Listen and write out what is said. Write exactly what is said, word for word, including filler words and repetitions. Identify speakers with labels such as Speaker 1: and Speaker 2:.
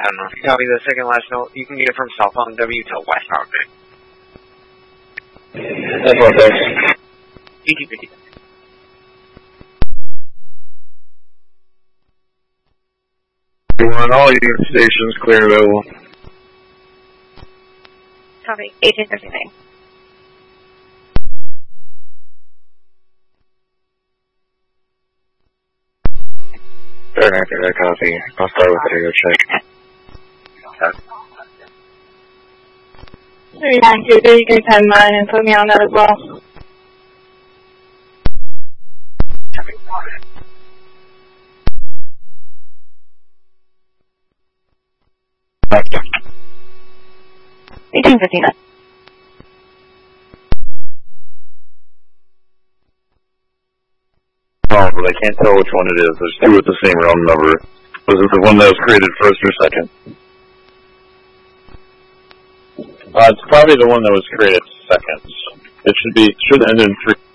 Speaker 1: I don't know if you copy the second last note. You can get it from cell phone W to West Hardwick.
Speaker 2: That's what it is.
Speaker 1: eighteen fifty.
Speaker 2: We want all unit stations clear available.
Speaker 3: Copy. eighteen fifty-nine.
Speaker 2: Fair enough, I got a copy. I'll start with the radio check.
Speaker 3: thirty-nine two three, you can send mine and put me on that as well. eighteen fifty-nine.
Speaker 2: Oh, but I can't tell which one it is. There's two with the same round number. Was it the one that was created first or second? Uh, it's probably the one that was created second. It should be, should end in three.